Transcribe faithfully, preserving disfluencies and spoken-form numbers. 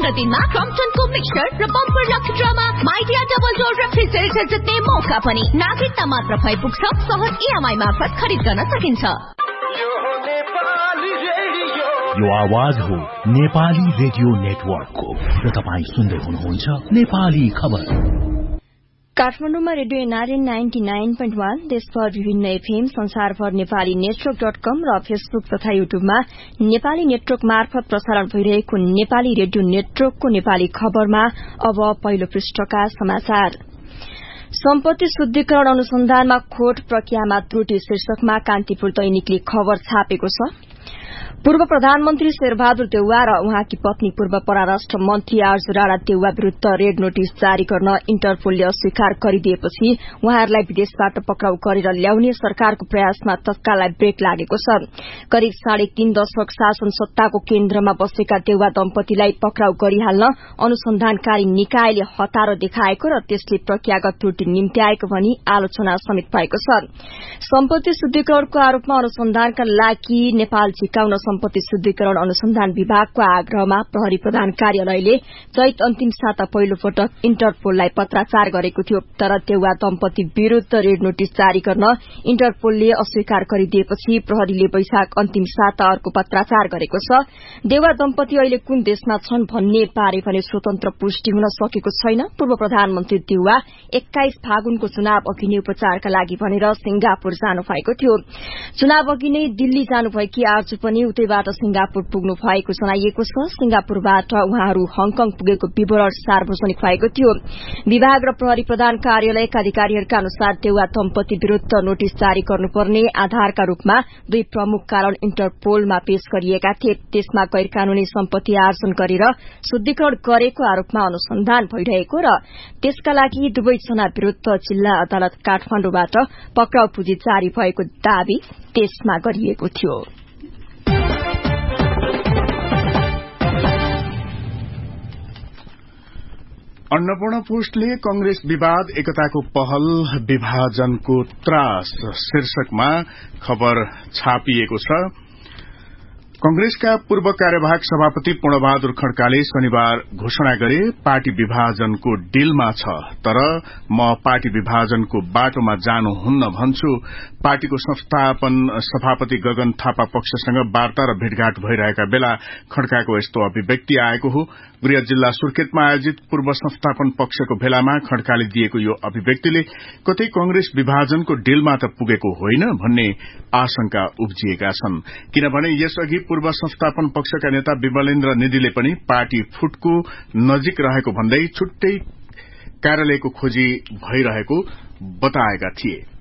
पन्ध्र दिनमा क्रम्पटनको मिक्सचर र bumper lucky drama Midea double door refrigerator जित्ने मौका पनि। नागरिकता मात्र भइ पुग्छ। सहज इएमआई मार्फत खरिद गर्न सकिन्छ। यो आवाज हो नेपाली रेडियो नेटवर्कको र तपाईँ सुन्दै हुनुहुन्छ नेपाली खबर। काठमाडौँमा radio NRN ninety nine point one, देशभर विभिन्न एफएम, संसारभर नेपाली नेटवर्क डट कम र फेसबुक तथा युट्युबमा नेपाली नेटवर्क मार्फत प्रसारण भइरहेको नेपाली रेडियो नेटवर्कको नेपाली खबरमा अब पहिलो पृष्ठका समाचार। सम्पत्ति शुद्धिकरण अनुसन्धानमा खोट प्रक्रियामा त्रुटि शीर्षकमा कान्तिपुर दैनिकले खबर छापेको छ। पूर्व प्रधानमन्त्री शेरबहादुर देउवा र उहाँकी पत्नी पूर्व परराष्ट्र मन्त्री आर्जु राणा देउवा विरूद्ध रेड नोटिस जारी गर्न इन्टरपोलले अस्वीकार गरिदिएपछि उहाँहरूलाई विदेशबाट पक्राउ गरेर ल्याउने सरकारको प्रयासमा तत्काललाई ब्रेक लागेको छ। करिब साढे तीन दशक शासन सत्ताको केन्द्रमा बसेका देउवा दम्पतिलाई पक्राउ गरिहाल्न अनुसन्धानकारी निकायले हतारो देखाएको र त्यसले प्रक्रियागत त्रुटि निम्त्याएको भनी आलोचना समेत भएको छ। सम्पत्ति शुद्धिकरणको आरोपमा अनुसन्धानका लागि नेपाल झिकाउन सम्पत्ति शुद्धिकरण अनुसन्धान विभागको आग्रहमा प्रहरी प्रधान कार्यालयले चैत अन्तिम साता पहिलो पटक इन्टरपोललाई पत्राचार गरेको थियो। तर देउवा दम्पति विरूद्ध रेड नोटिस जारी गर्न इन्टरपोलले अस्वीकार गरिदिएपछि प्रहरीले वैशाख अन्तिम साता अर्को पत्राचार गरेको छ। देउवा दम्पति अहिले कुन देशमा छन् भन्ने बारे भने स्वतन्त्र पुष्टि हुन सकेको छैन। पूर्व प्रधानमन्त्री देउवा एक्काइस फागुनको चुनाव अघि नै उपचारका लागि भनेर सिंगापुर जानु भएको थियो। चुनाव अघि नै दिल्ली जानुभएकी आर्जु पनि उतैबाट सिंगापुर पुग्नु भएको जनाइएको छ। सिंगापुरबाट उहाँहरू हङकङ पुगेको विवरण सार्वजनिक भएको थियो। विभाग र प्रहरी प्रधान कार्यालयका अधिकारीहरूका अनुसार देउवा दम्पति विरूद्ध नोटिस जारी गर्नुपर्ने आधारका रूपमा दुई प्रमुख कारण इन्टरपोलमा पेश गरिएका थिए। त्यसमा गैर कानूनी सम्पत्ति आर्जन गरेर शुद्धिकरण गरेको आरोपमा अनुसन्धान भइरहेको र त्यसका लागि दुवैजना विरूद्ध जिल्ला अदालत काठमाडौँबाट पक्राउ पुँजी जारी भएको दावी त्यसमा गरिएको थियो। अन्नपूर्ण पोस्टले कंग्रेस विवाद एकताको पहल विभाजनको त्रास शीर्षकमा खबर छापिएको छ। कंग्रेसका पूर्व कार्यवाहक सभापति पूर्णबहादुर खड्काले शनिबार घोषणा गरे, पार्टी विभाजनको डिलमा छ, तर म पार्टी विभाजनको बाटोमा जानुहुन्न भन्छु। पार्टीको संस्थापन सभापति गगन थापा पक्षसँग वार्ता र भेटघाट भइरहेका बेला खड्काको यस्तो अभिव्यक्ति आएको हो। गृह जिल्ला सुर्खेतमा आयोजित पूर्व संस्थापन पक्षको भेलामा खड्काले दिएको यो अभिव्यक्तिले कतै कंग्रेस विभाजनको डिलमा त पुगेको होइन भन्ने आशंका उब्जिएका छन्। किनभने यसअघि पूर्व संस्थापन पक्षका नेता विमलेन्द्र निधिले पनि पार्टी फुटको नजिक रहेको भन्दै छुट्टै कार्यालयको खोजी भइरहेको बताएका थिए।